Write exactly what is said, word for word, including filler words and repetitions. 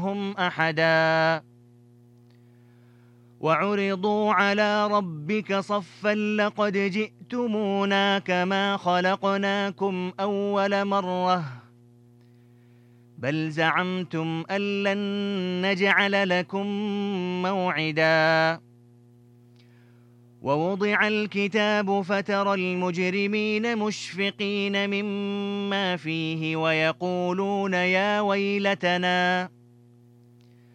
هم أحدا وعرضوا على ربك صفا لقد جئتمونا كما خلقناكم أول مرة بل زعمتم أن لن نجعل لكم موعدا ووضع الكتاب فترى المجرمين مشفقين مما فيه ويقولون يا ويلتنا